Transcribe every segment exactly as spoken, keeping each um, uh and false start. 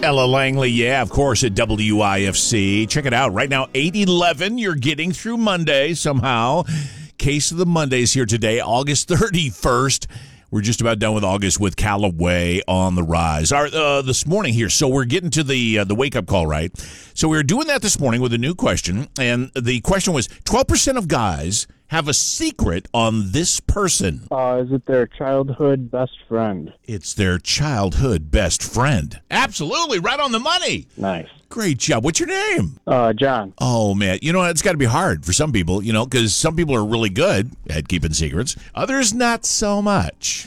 Ella Langley, yeah, of course, at W I F C. Check it out. Right now, eight eleven. You're getting through Monday somehow. Case of the Mondays here today, August thirty-first. We're just about done with August with Callaway on the rise. Our, uh, this morning here, so we're getting to the uh, the wake-up call, right? So we were doing that this morning with a new question, and the question was, twelve percent of guys have a secret on this person. Uh, is it their childhood best friend? It's their childhood best friend. Absolutely, right on the money. Nice. Great job. What's your name? Uh, John. Oh, man. You know, it's got to be hard for some people, you know, because some people are really good at keeping secrets. Others, not so much.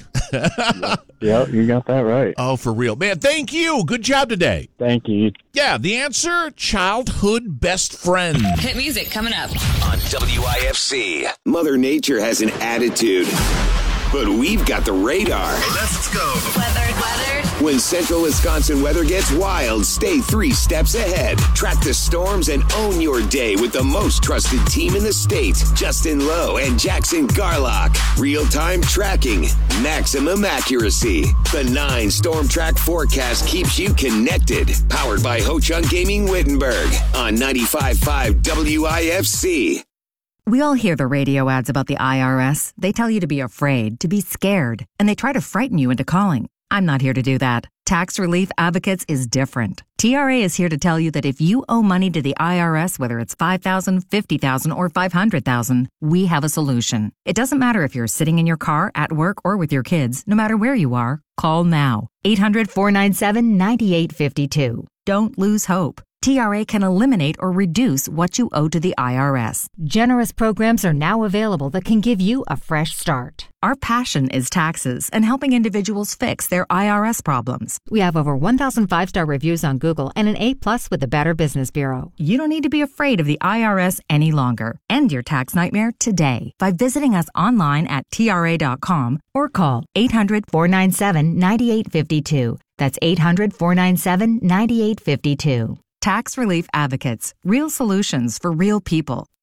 Yeah, you got that right. Oh, for real. Man, thank you. Good job today. Thank you. Yeah, the answer, childhood best friend. Hit music coming up on W I F C. Mother Nature has an attitude, but we've got the radar. Let's go. Weathered, weathered. When Central Wisconsin weather gets wild, stay three steps ahead. Track the storms and own your day with the most trusted team in the state, Justin Lowe and Jackson Garlock. Real-time tracking, maximum accuracy. The nine Storm Track forecast keeps you connected. Powered by Ho Chunk Gaming Wittenberg on ninety-five point five W I F C. We all hear the radio ads about the I R S. They tell you to be afraid, to be scared, and they try to frighten you into calling. I'm not here to do that. Tax Relief Advocates is different. T R A is here to tell you that if you owe money to the I R S, whether it's five thousand dollars, fifty thousand dollars, or five hundred thousand dollars, we have a solution. It doesn't matter if you're sitting in your car, at work, or with your kids. No matter where you are, call now. eight hundred, four nine seven, nine eight five two. Don't lose hope. T R A can eliminate or reduce what you owe to the I R S. Generous programs are now available that can give you a fresh start. Our passion is taxes and helping individuals fix their I R S problems. We have over one thousand five-star reviews on Google and an A plus with the Better Business Bureau. You don't need to be afraid of the I R S any longer. End your tax nightmare today by visiting us online at T R A dot com or call eight hundred, four nine seven, nine eight five two. That's eight hundred, four nine seven, nine eight five two. Tax Relief Advocates. Real solutions for real people.